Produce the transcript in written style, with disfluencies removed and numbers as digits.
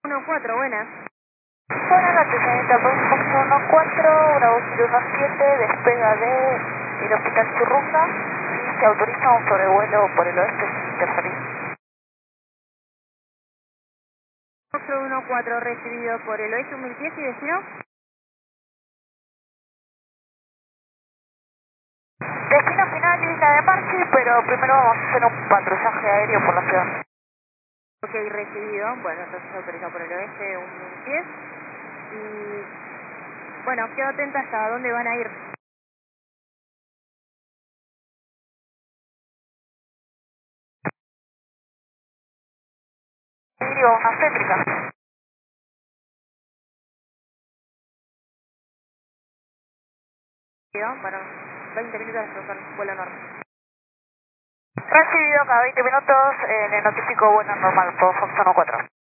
1-4, buenas. Buenas noches, señorita. Fox 14, Bravo 017, despega del Hospital Churruca y se autoriza un sobrevuelo por el oeste sin interferir. 414 recibido por el oeste 1010 y destino. Destino final Isla de Marchi, pero primero vamos a hacer un patrullaje aéreo por la ciudad. Ok, recibido. Bueno, entonces autorizado por el oeste 1010. Y bueno, quedo atenta hasta dónde van a ir. Y vamos a céntrica. Bueno, 20 minutos hasta el vuelo normal. Recibido cada 20 minutos, le notifico vuelo normal por Fox 14.